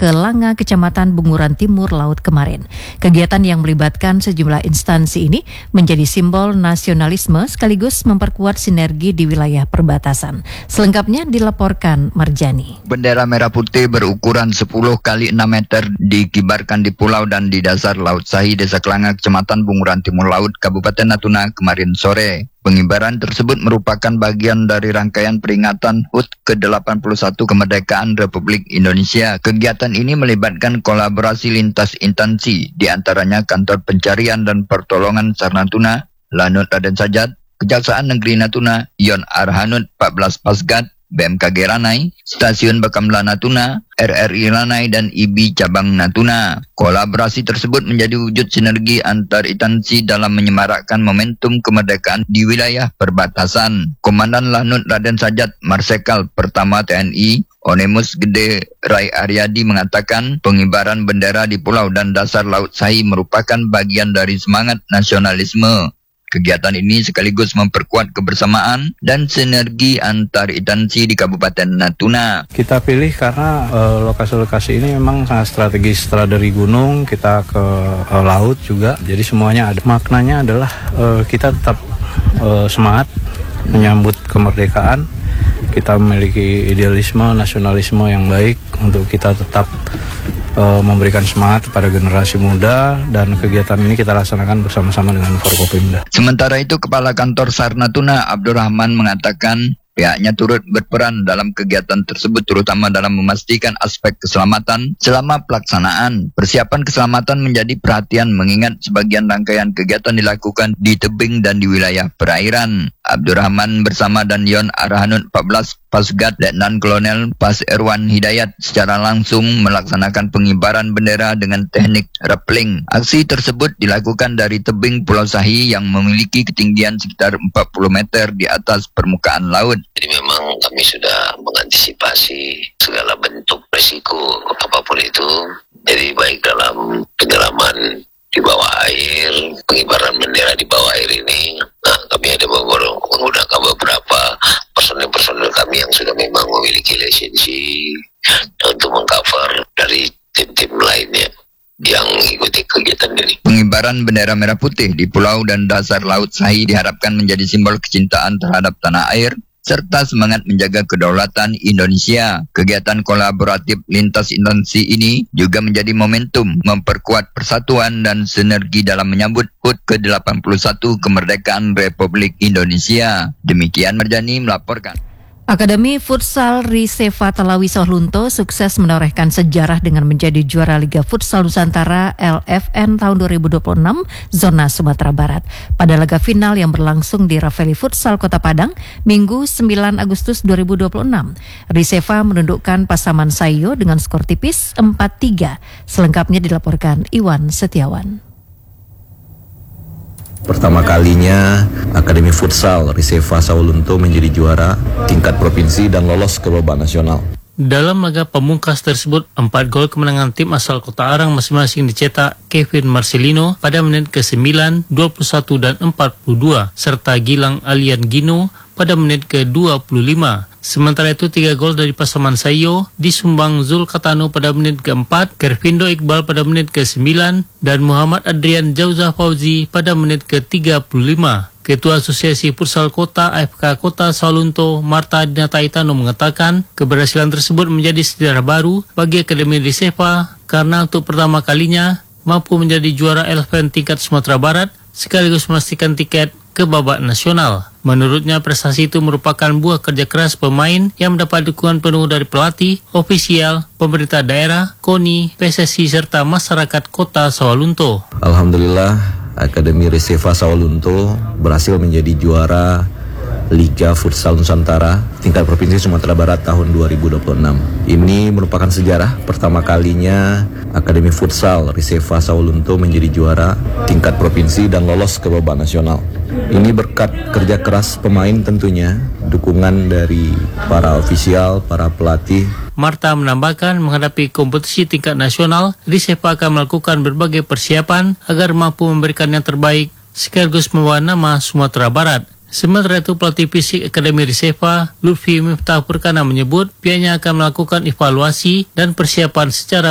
ke Langa, Kecamatan Bunguran Timur Laut kemarin. Kegiatan yang melibatkan sejumlah instansi ini menjadi simbol nasionalisme sekaligus memperkuat sinergi di wilayah perbatasan. Selengkapnya dilaporkan Marjani. Bendera merah putih berukuran 10 kali 6 meter dikibarkan di pulau dan di dasar Laut Sahi, Desa Kelanga, Kecamatan Bunguran Timur Laut, Kabupaten Natuna kemarin sore. Pengibaran tersebut merupakan bagian dari rangkaian peringatan HUT ke-81 kemerdekaan Republik Indonesia. Kegiatan ini melibatkan kolaborasi lintas instansi, di antaranya Kantor Pencarian dan Pertolongan SAR Natuna, Lanut Raden Sajat, Kejaksaan Negeri Natuna, Yon Arhanud 14 Pasgat, BMKG Ranai, Stasiun Bakamla Natuna, RRI Ranai, dan IBI Cabang Natuna. Kolaborasi tersebut menjadi wujud sinergi antar instansi dalam menyemarakkan momentum kemerdekaan di wilayah perbatasan. Komandan Lanut Raden Sajat Marsekal Pertama TNI, Onemus Gede Rai Aryadi mengatakan pengibaran bendera di pulau dan dasar Laut Sahi merupakan bagian dari semangat nasionalisme. Kegiatan ini sekaligus memperkuat kebersamaan dan sinergi antar instansi di Kabupaten Natuna. Kita pilih karena lokasi-lokasi ini memang sangat strategis, setelah dari gunung kita ke laut juga. Jadi semuanya ada. Maknanya adalah kita tetap semangat menyambut kemerdekaan. Kita memiliki idealisme, nasionalisme yang baik untuk kita tetap memberikan semangat kepada generasi muda, dan kegiatan ini kita laksanakan bersama-sama dengan Forkopimda. Sementara itu, Kepala Kantor SAR Natuna Abdurrahman mengatakan pihaknya turut berperan dalam kegiatan tersebut, terutama dalam memastikan aspek keselamatan selama pelaksanaan. Persiapan keselamatan menjadi perhatian mengingat sebagian rangkaian kegiatan dilakukan di tebing dan di wilayah perairan. Abdurrahman bersama dan Yon Arhanud 14 Pasgat Letnan Kolonel Pas Erwan Hidayat secara langsung melaksanakan pengibaran bendera dengan teknik rappelling. Aksi tersebut dilakukan dari tebing Pulau Sahi yang memiliki ketinggian sekitar 40 meter di atas permukaan laut. Jadi memang kami sudah mengantisipasi segala bentuk resiko apapun itu. Jadi baik dalam penyelaman di bawah air, pengibaran bendera di bawah air ini, kami ada menggunakan beberapa personil kami yang sudah memang memiliki lisensi untuk mengcover dari tim-tim lainnya yang ikuti kegiatan ini. Pengibaran bendera merah putih di pulau dan dasar Laut Sahi diharapkan menjadi simbol kecintaan terhadap tanah air serta semangat menjaga kedaulatan Indonesia. Kegiatan kolaboratif lintas instansi ini juga menjadi momentum memperkuat persatuan dan sinergi dalam menyambut HUT ke-81 kemerdekaan Republik Indonesia. Demikian Marjani melaporkan. Akademi Futsal Riseva Talawi Sohlunto sukses menorehkan sejarah dengan menjadi juara Liga Futsal Nusantara LFN tahun 2026 zona Sumatera Barat. Pada laga final yang berlangsung di Rafeli Futsal Kota Padang, Minggu 9 Agustus 2026, Riseva menundukkan Pasaman Sayo dengan skor tipis 4-3. Selengkapnya dilaporkan Iwan Setiawan. Pertama kalinya Akademi Futsal Riseva Sohlunto menjadi juara tingkat provinsi dan lolos ke babak nasional. Dalam laga pemungkas tersebut, 4 gol kemenangan tim asal Kota Arang masing-masing dicetak Kevin Marcelino pada menit ke-9, 21 dan 42, serta Gilang Alian Gino pada menit ke-25. Sementara itu 3 gol dari Pasaman Sayo disumbang Zul Katano pada menit ke-4, Kervindo Iqbal pada menit ke-9, dan Muhammad Adrian Jauzah Fauzi pada menit ke-35. Ketua Asosiasi Futsal Kota AFK Kota Sohlunto Marta Dinata Itano mengatakan keberhasilan tersebut menjadi sejarah baru bagi Akademi Riseva karena untuk pertama kalinya mampu menjadi juara LFN tingkat Sumatera Barat sekaligus memastikan tiket ke babak nasional. Menurutnya prestasi itu merupakan buah kerja keras pemain yang mendapat dukungan penuh dari pelatih, ofisial, pemerintah daerah, KONI, PSSI serta masyarakat Kota Sohlunto. Alhamdulillah Akademi Riseva Sohlunto berhasil menjadi juara Liga Futsal Nusantara tingkat Provinsi Sumatera Barat tahun 2026. Ini merupakan sejarah pertama kalinya Akademi Futsal Riseva Sohlunto menjadi juara tingkat provinsi dan lolos ke babak nasional. Ini berkat kerja keras pemain tentunya, dukungan dari para ofisial, para pelatih. Marta menambahkan menghadapi kompetisi tingkat nasional, Riseva akan melakukan berbagai persiapan agar mampu memberikan yang terbaik sekaligus membawa nama Sumatera Barat. Sementara itu pelatih fisik Akademi Riseva, Lutfi Miftah Purkana menyebut pihaknya akan melakukan evaluasi dan persiapan secara